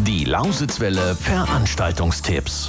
Die Lausitzwelle Veranstaltungstipps.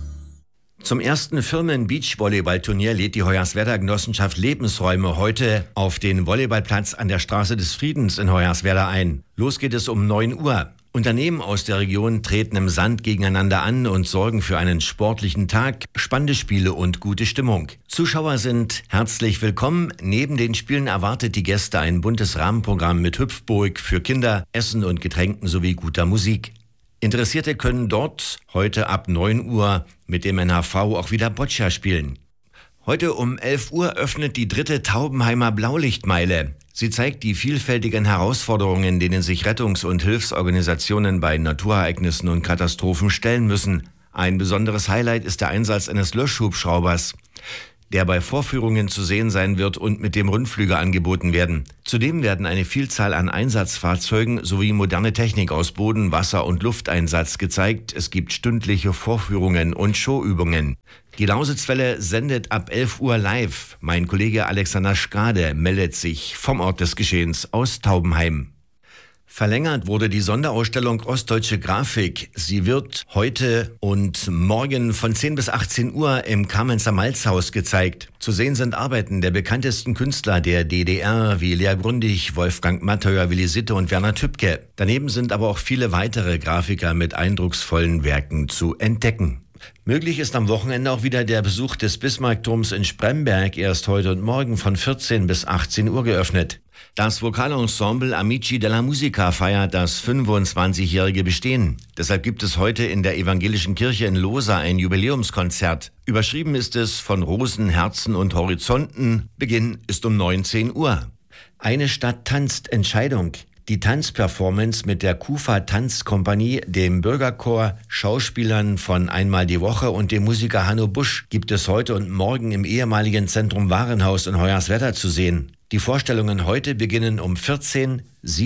Zum ersten Firmen-Beachvolleyball-Turnier lädt die Hoyerswerda-Genossenschaft Lebensräume heute auf den Volleyballplatz an der Straße des Friedens in Hoyerswerda ein. Los geht es um 9 Uhr. Unternehmen aus der Region treten im Sand gegeneinander an und sorgen für einen sportlichen Tag, spannende Spiele und gute Stimmung. Zuschauer sind herzlich willkommen. Neben den Spielen erwartet die Gäste ein buntes Rahmenprogramm mit Hüpfburg für Kinder, Essen und Getränken sowie guter Musik. Interessierte können dort heute ab 9 Uhr mit dem NHV auch wieder Boccia spielen. Heute um 11 Uhr öffnet die 3. Taubenheimer Blaulichtmeile. Sie zeigt die vielfältigen Herausforderungen, denen sich Rettungs- und Hilfsorganisationen bei Naturereignissen und Katastrophen stellen müssen. Ein besonderes Highlight ist der Einsatz eines Löschhubschraubers, der bei Vorführungen zu sehen sein wird und mit dem Rundflüger angeboten werden. Zudem werden eine Vielzahl an Einsatzfahrzeugen sowie moderne Technik aus Boden-, Wasser- und Lufteinsatz gezeigt. Es gibt stündliche Vorführungen und Showübungen. Die Lausitzwelle sendet ab 11 Uhr live. Mein Kollege Alexander Schkade meldet sich vom Ort des Geschehens aus Taubenheim. Verlängert wurde die Sonderausstellung Ostdeutsche Grafik. Sie wird heute und morgen von 10 bis 18 Uhr im Kamenzer Malzhaus gezeigt. Zu sehen sind Arbeiten der bekanntesten Künstler der DDR wie Lea Grundig, Wolfgang Matteuer, Willi Sitte und Werner Tübke. Daneben sind aber auch viele weitere Grafiker mit eindrucksvollen Werken zu entdecken. Möglich ist am Wochenende auch wieder der Besuch des Bismarckturms in Spremberg, erst heute und morgen von 14 bis 18 Uhr geöffnet. Das Vokalensemble Amici della Musica feiert das 25-jährige Bestehen. Deshalb gibt es heute in der Evangelischen Kirche in Lohsa ein Jubiläumskonzert. Überschrieben ist es von Rosen, Herzen und Horizonten. Beginn ist um 19 Uhr. Eine Stadt tanzt, Entscheidung. Die Tanzperformance mit der Kufa Tanzkompanie, dem Bürgerchor, Schauspielern von Einmal die Woche und dem Musiker Hanno Busch gibt es heute und morgen im ehemaligen Zentrum Warenhaus in Hoyerswerda zu sehen. Die Vorstellungen heute beginnen um 14,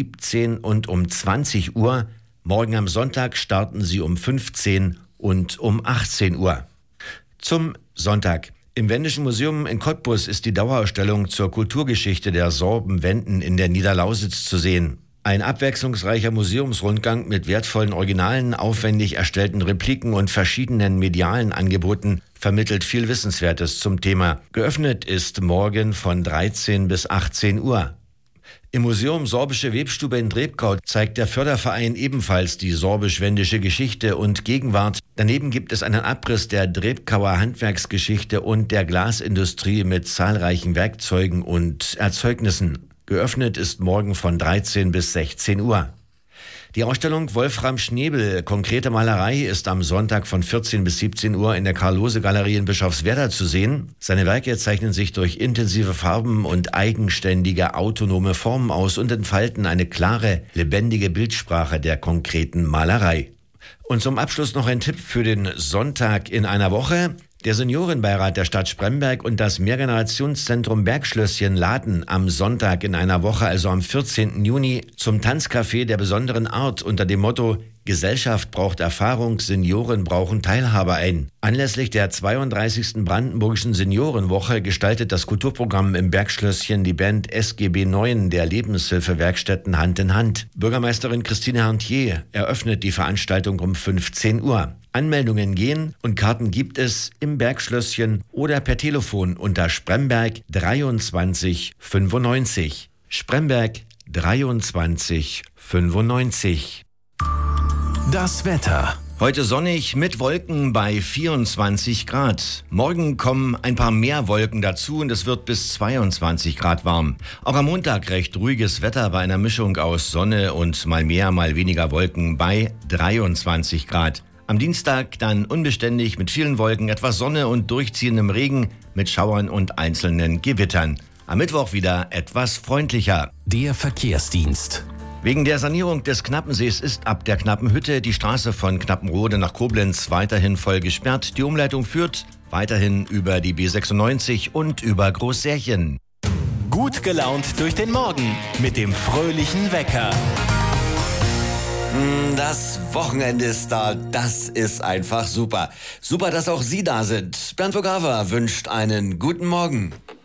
17 und um 20 Uhr. Morgen am Sonntag starten sie um 15 und um 18 Uhr. Zum Sonntag. Im Wendischen Museum in Cottbus ist die Dauerausstellung zur Kulturgeschichte der Sorben-Wenden in der Niederlausitz zu sehen. Ein abwechslungsreicher Museumsrundgang mit wertvollen Originalen, aufwendig erstellten Repliken und verschiedenen medialen Angeboten vermittelt viel Wissenswertes zum Thema. Geöffnet ist morgen von 13 bis 18 Uhr. Im Museum Sorbische Webstube in Drebkau zeigt der Förderverein ebenfalls die sorbisch-wendische Geschichte und Gegenwart. Daneben gibt es einen Abriss der Drebkauer Handwerksgeschichte und der Glasindustrie mit zahlreichen Werkzeugen und Erzeugnissen. Geöffnet ist morgen von 13 bis 16 Uhr. Die Ausstellung Wolfram Schnebel, konkrete Malerei, ist am Sonntag von 14 bis 17 Uhr in der Karl-Lose-Galerie in Bischofswerda zu sehen. Seine Werke zeichnen sich durch intensive Farben und eigenständige autonome Formen aus und entfalten eine klare, lebendige Bildsprache der konkreten Malerei. Und zum Abschluss noch ein Tipp für den Sonntag in einer Woche. Der Seniorenbeirat der Stadt Spremberg und das Mehrgenerationszentrum Bergschlösschen laden am Sonntag in einer Woche, also am 14. Juni, zum Tanzcafé der besonderen Art unter dem Motto Gesellschaft braucht Erfahrung, Senioren brauchen Teilhabe ein. Anlässlich der 32. Brandenburgischen Seniorenwoche gestaltet das Kulturprogramm im Bergschlösschen die Band SGB 9 der Lebenshilfewerkstätten Hand in Hand. Bürgermeisterin Christine Hantier eröffnet die Veranstaltung um 15 Uhr. Anmeldungen gehen und Karten gibt es im Bergschlösschen oder per Telefon unter Spremberg 23 95. Spremberg 23 95. Das Wetter. Heute sonnig mit Wolken bei 24 Grad. Morgen kommen ein paar mehr Wolken dazu und es wird bis 22 Grad warm. Auch am Montag recht ruhiges Wetter bei einer Mischung aus Sonne und mal mehr, mal weniger Wolken bei 23 Grad. Am Dienstag dann unbeständig mit vielen Wolken, etwas Sonne und durchziehendem Regen mit Schauern und einzelnen Gewittern. Am Mittwoch wieder etwas freundlicher. Der Verkehrsdienst. Wegen der Sanierung des Knappensees ist ab der Knappenhütte die Straße von Knappenrode nach Koblenz weiterhin voll gesperrt. Die Umleitung führt weiterhin über die B96 und über Großsärchen. Gut gelaunt durch den Morgen mit dem fröhlichen Wecker. Das Wochenende ist da, das ist einfach super. Super, dass auch Sie da sind. Bernd Vogava wünscht einen guten Morgen.